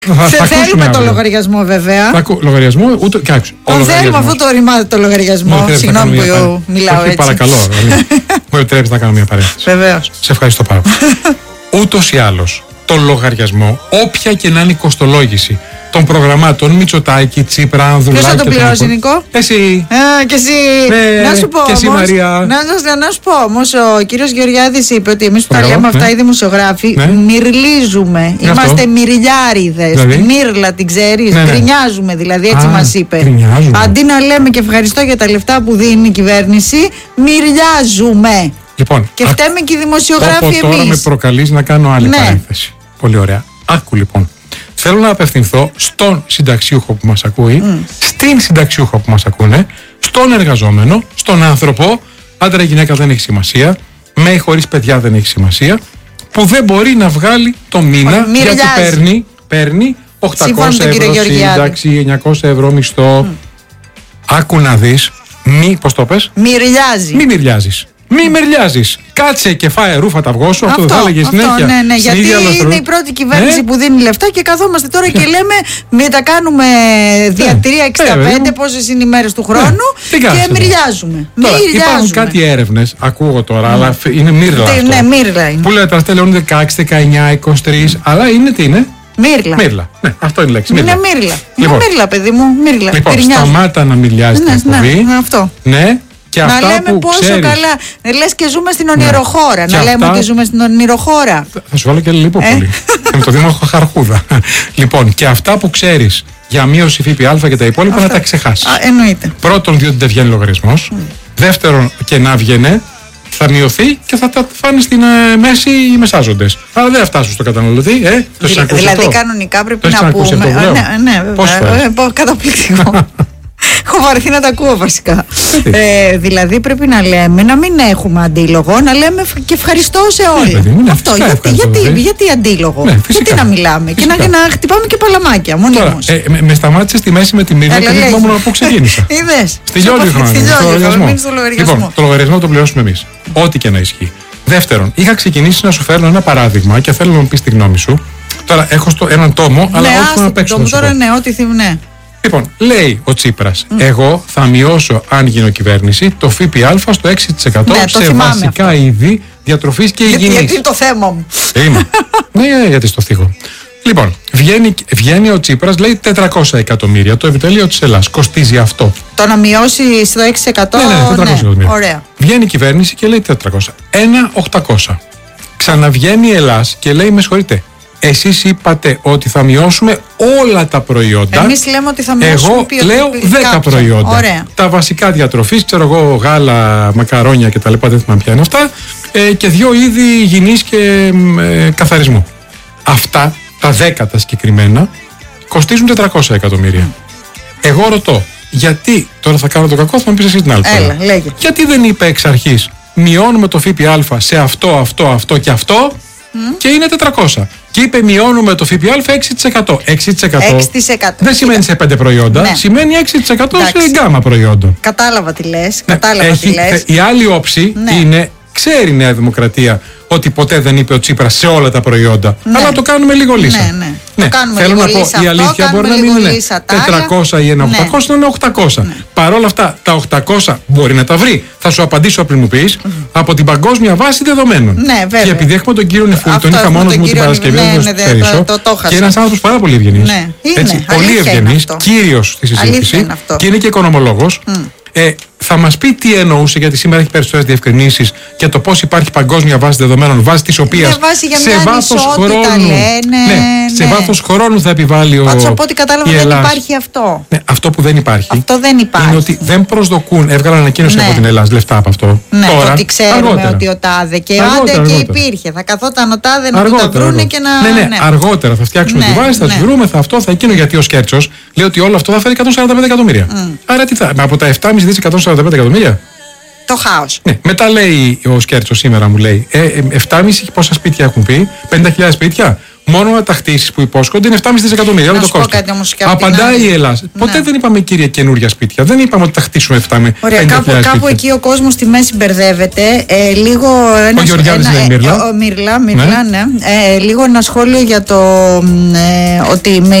Θέλουμε το λογαριασμό, βέβαια. Λογαριασμό, ούτε κάξου. Τον θέλουμε αυτό το ρημάδι το λογαριασμό. Συγγνώμη που μιλάω έτσι. Παρακαλώ. Μου επιτρέπεις να κάνω μια παρένθεση. Βεβαίως. Σε ευχαριστώ πάρα πολύ. Ούτως ή άλλως, το λογαριασμό, όποια και να είναι η κοστολόγηση των προγραμμάτων Μητσοτάκη, Τσίπρα, Ανδρουλάκη. Ποιος θα το πληρώσει, Νικό? Εσύ. Και εσύ. Ναι, να σου πω. Και εσύ, όμως, Μαρία. να σου πω όμως, ο κύριος Γεωργιάδης είπε ότι εμείς που τα λέμε αυτά οι δημοσιογράφοι μυρλίζουμε. Είμαστε μυριλιάριδες. Δηλαδή? Μύρλα, την ξέρεις. Γκρινιάζουμε δηλαδή, έτσι μας είπε. Γκρινιάζουμε. Αντί να λέμε και ευχαριστώ για τα λεφτά που δίνει η κυβέρνηση, μυρλιάζουμε. Λοιπόν, και φταίμε και οι δημοσιογράφοι εμείς. Τώρα με προκαλείς να κάνω άλλη παρένθεση. Πολύ ωραία. Άκου λοιπόν. Θέλω να απευθυνθώ στον συνταξιούχο που μας ακούει, στην συνταξιούχο που μας ακούνε, στον εργαζόμενο, στον άνθρωπο, άντρα ή γυναίκα δεν έχει σημασία, με ή χωρίς παιδιά δεν έχει σημασία, που δεν μπορεί να βγάλει το μήνα γιατί παίρνει 800 ευρώ σύνταξη, 900 ευρώ μισθό. Άκου να δεις, πώς το πες? Μη μυριάζεις. Μη μερλιάζεις. Κάτσε και φάε ρούφα τα αυγό σου. Αυτό θα έλεγε συνέχεια. Ναι, γιατί είναι η πρώτη κυβέρνηση που δίνει λεφτά και καθόμαστε τώρα και λέμε μην τα κάνουμε διατηρία 65, πόσες είναι οι μέρες του χρόνου και μυριλιάζουμε. Υπάρχουν κάτι έρευνες, ακούω τώρα, αλλά είναι μύρλα. Ναι, μύρλα είναι. Που λέει τα στέλνουν 16, 19, 23, αλλά είναι τι είναι? Μύρλα. Ναι, αυτό είναι η λέξη. Είναι μύρλα. Είναι μύρλα, παιδί μου. Μύρλα. Λοιπόν, σταμάτα να μυρλιάζει την εκπομπή. Αυτό. Ναι. Και να λέμε πόσο ξέρεις. Καλά. Λες και ζούμε στην ονειροχώρα. Να λέμε ότι ζούμε στην ονειροχώρα. Θα σου βάλω και Λιπόπολη. Με το Δήμο Χαρχούδα. Λοιπόν, και αυτά που ξέρεις για μείωση ΦΠΑ και τα υπόλοιπα να τα ξεχάσεις. Εννοείται. Πρώτον, διότι δεν βγαίνει λογαριασμός. Δεύτερον, και να βγαίνει, θα μειωθεί και θα τα φάνε στην μέση οι μεσάζοντες. Αλλά δεν θα φτάσουν στο καταναλωτή. Δηλαδή, κανονικά πρέπει να πούμε. Ναι, βέβαια. Καταπληκτικό. Έχω βαρεθεί να τα ακούω βασικά. Δηλαδή πρέπει να λέμε, να μην έχουμε αντίλογο, να λέμε και ευχαριστώ σε όλοι. Αυτό. Γιατί αντίλογο? Γιατί να μιλάμε και να χτυπάμε και παλαμάκια μονίμως. Με σταμάτησε στη μέση με τη μοίρα και δεν θυμόμουν από πού ξεκίνησα. Είδες. Στη Γιώργη χρόνο. Λοιπόν, το λογαριασμό το πληρώσουμε εμείς. Ό,τι και να ισχύει. Δεύτερον, είχα ξεκινήσει να σου φέρνω ένα παράδειγμα και θέλω να μου πεις τη γνώμη σου. Τώρα έχω έναν τόμο, αλλά όχι να παίξω. Τώρα ναι, ό,τι θυμνέ. Λοιπόν, λέει ο Τσίπρας, εγώ θα μειώσω, αν γίνω κυβέρνηση, το ΦΠΑ στο 6% σε βασικά είδη διατροφής και υγιεινής. Γιατί είναι το θέμα μου. Είμαι. Ναι, γιατί στο θίγω. Λοιπόν, βγαίνει ο Τσίπρας, λέει 400 εκατομμύρια το επιτελείο της Ελλάδας. Κοστίζει αυτό. Το να μειώσει στο 6%. Ναι, 400 εκατομμύρια. Ωραία. Βγαίνει η κυβέρνηση και λέει 400. 1.800. Ξαναβγαίνει η Ελλάς και λέει, με συγχωρείτε. Εσείς είπατε ότι θα μειώσουμε όλα τα προϊόντα. Εμείς λέμε ότι θα μειώσουμε. Εγώ λέω 10 προϊόντα. Ωραία. Τα βασικά διατροφής, ξέρω εγώ, γάλα, μακαρόνια κτλ. Δεν θυμάμαι ποια είναι αυτά. Και 2 είδη υγιεινής και καθαρισμού. Αυτά, τα 10 τα συγκεκριμένα, κοστίζουν 400 εκατομμύρια. Εγώ ρωτώ, γιατί, τώρα θα κάνω το κακό, θα μου πεις εσύ την άλλη. Έλα, λέγε. Γιατί δεν είπε εξ αρχής, μειώνουμε το ΦΠΑ σε αυτό και αυτό. Και είναι 400. Και είπε μειώνουμε το ΦΠΑ 6%. 6% δεν σημαίνει σε 5 προϊόντα, σημαίνει 6% σε γκάμα προϊόντων. Κατάλαβα τι λες. Η άλλη όψη είναι, ξέρει η Νέα Δημοκρατία ότι ποτέ δεν είπε ο Τσίπρας σε όλα τα προϊόντα. Αλλά το κάνουμε λίγο λύσα. Ναι. Θέλω να πω, η αλήθεια μπορεί να μην είναι 400 ή ένα 800, να είναι 800. Παρ' όλα αυτά, τα 800 μπορεί να τα βρει. Θα σου απαντήσω πριν μου πεις, από την παγκόσμια βάση δεδομένων. Και επειδή έχουμε τον κύριο Νεφούλη, τον είχα μόνος μου την Παρασκευή, και ένας άνθρωπος πάρα πολύ ευγενής. Πολύ ευγενής, κύριος στη συζήτηση, και είναι και οικονομολόγος. Θα μας πει τι εννοούσε, γιατί σήμερα έχει περισσότερες διευκρινήσεις για το πώς υπάρχει παγκόσμια βάση δεδομένων, βάση της οποίας σε βάθος χρόνου. Σε βάθος χρόνου θα επιβάλλει ο. Πάντως από ό,τι κατάλαβα δεν υπάρχει αυτό. Αυτό που δεν υπάρχει. Αυτό δεν υπάρχει. Είναι ότι δεν προσδοκούν, έβγαλαν ανακοίνωση από την Ελλάδα λεφτά από αυτό. Τώρα, ότι ξέρουμε ότι ο τάδε και άντε και υπήρχε. Θα καθόταν ο τάδε να τα βρούνε και να. Ναι, αργότερα θα φτιάξουμε τη βάση, θα του βρούμε, θα αυτό, θα εκείνο, γιατί ο Σκέρτσος λέει ότι όλο αυτό θα φέρει 145 εκατομμύρια. Άρα τι θα, από τα 7,5 δις 145 εκατομμύρια. Το χάος. Ναι. Μετά λέει ο Σκέρτσος σήμερα, μου λέει 7,5 πόσα σπίτια έχουν πει, 50.000 σπίτια. Μόνο να τα χτίσεις που υπόσχονται είναι 7,5 δισεκατομμύρια. Να σου πω κάτι όμως και απαντάει η Ελλάδα. Ποτέ δεν είπαμε, κύριε, καινούρια σπίτια. Δεν είπαμε ότι θα χτίσουμε 7 με 50.000 σπίτια. Κάπου εκεί ο κόσμος στη μέση μπερδεύεται. Λίγο. Ο Γεωργιάδης είναι Μύρλα. Μύρλα, ναι. Λίγο ένα σχόλιο για το ότι